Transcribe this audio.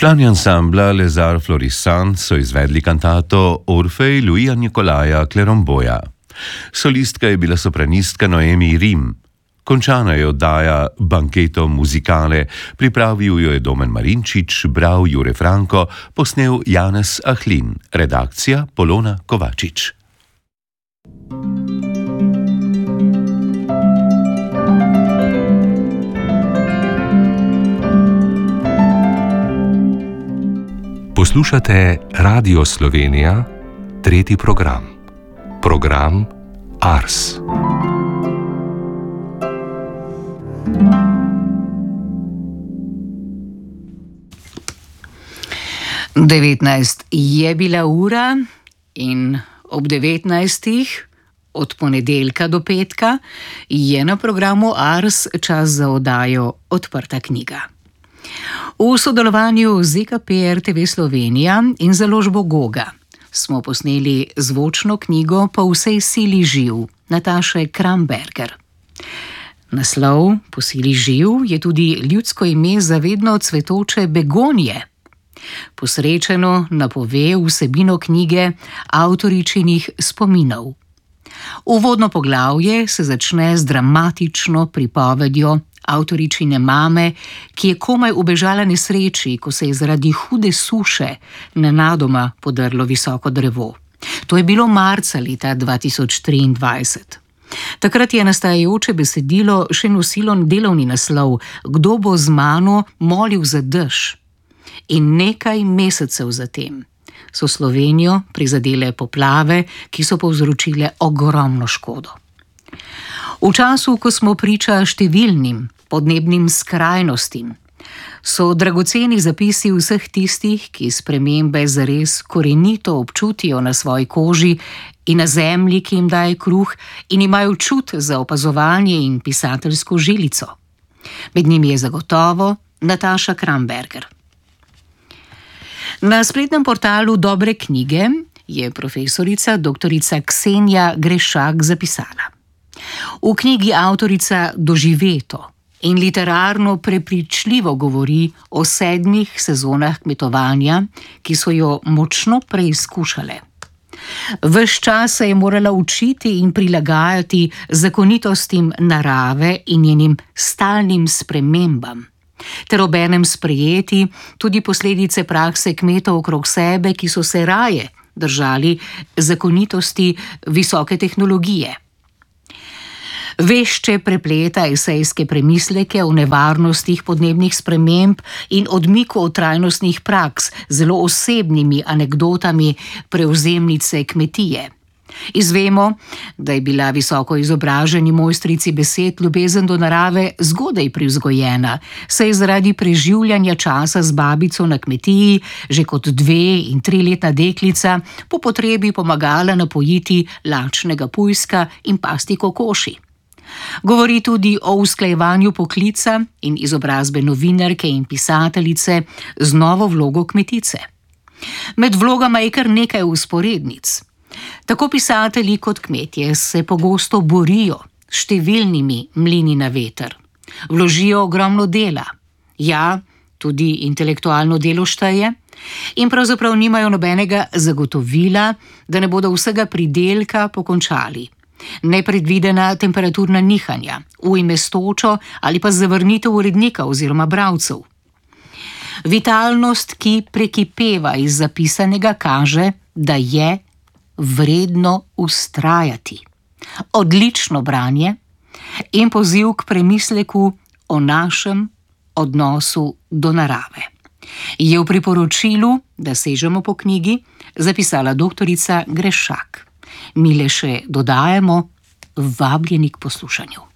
Člani ansambla Les Arts Florissants so izvedli kantato Orfej Louisa Nikolaja Cleromboja. Solistka je bila sopranistka Noemi Rim. Končana je oddaja Banketo muzikale, pripravil jo je Domen Marinčič, bral Jure Franko, posnel Janez Ahlin, redakcija Polona Kovačič. Poslušate Radio Slovenija, tretji program. Program Ars. Devetnajst je bila ura in ob 19. od ponedeljka do petka je na programu Ars čas za oddajo Odprta knjiga. V sodelovanju z ZKP RTV Slovenija in založbo Goga smo posneli zvočno knjigo Po vsej sili živ Nataše Kramberger. Naslov Po sili živ je tudi ljudsko ime za vedno cvetoče begonije. Posrečeno napove vsebino knjige avtoričinih spominov. Uvodno poglavje se začne z dramatično pripovedjo avtoričine mame, ki je komaj ubežala nesreči, ko se je zaradi hude suše nenadoma podrlo visoko drevo. To je bilo marca leta 2023. Takrat je nastajajoče besedilo še nosilo delovni naslov Kdo bo z mano molil za dež? In nekaj mesecev zatem so Slovenijo prizadele poplave, ki so povzročile ogromno škodo. V času, ko smo priča številnim podnebnim skrajnostim, so dragoceni zapisi vseh tistih, ki spremembe zares korenito občutijo na svoji koži in na zemlji, ki jim daje kruh in imajo čut za opazovanje in pisateljsko žilico. Med njimi je zagotovo Nataša Kramberger. Na spletnem portalu Dobre knjige je profesorica dr. Ksenija Grešak zapisala: V knjigi avtorica doživeto in literarno prepričljivo govori o 7 sezonah kmetovanja, ki so jo močno preizkušale. Ves čas se je morala učiti in prilagajati zakonitostim narave in njenim stalnim spremembam, ter obenem sprejeti tudi posledice prakse kmetov okrog sebe, ki so se raje držali zakonitosti visoke tehnologije. Vešče prepleta esejske premisleke o nevarnostih podnebnih sprememb in odmiku od trajnostnih praks z zelo osebnimi anekdotami prevzemnice kmetije. Izvemo, da je bila visoko izobraženi mojstrici besed ljubezen do narave zgodaj privzgojena, saj je zaradi preživljanja časa z babico na kmetiji že kot 2- in 3-letna deklica po potrebi pomagala napojiti lačnega pujska in pasti kokoši. Govori tudi o usklajevanju poklica in izobrazbe novinarke in pisateljice z novo vlogo kmetice. Med vlogama je kar nekaj vzporednic. Tako pisatelji kot kmetje se pogosto borijo s številnimi mlini na veter. Vložijo ogromno dela. Ja, tudi intelektualno delo šteje. In pravzaprav nimajo nobenega zagotovila, da ne bodo vsega pridelka pokončali. Nepredvidena temperaturna nihanja, ujme s točo ali pa zavrnitev urednika oziroma bralcev. Vitalnost, ki prekipeva iz zapisanega, kaže, da je vredno vztrajati. Odlično branje in poziv k premisleku o našem odnosu do narave. Je v priporočilu, da sežemo po knjigi, zapisala dr. Grešak. Mi le še dodajamo, vabljeni k poslušanju.